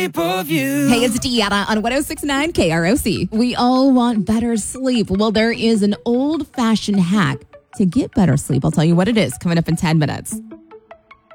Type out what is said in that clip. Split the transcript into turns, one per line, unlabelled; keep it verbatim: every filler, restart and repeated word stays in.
shape of you.
Hey, it's Deanna on one oh six point nine K R O C. We all want better sleep. Well, there is an old-fashioned hack to get better sleep. I'll tell you what it is coming up in ten minutes.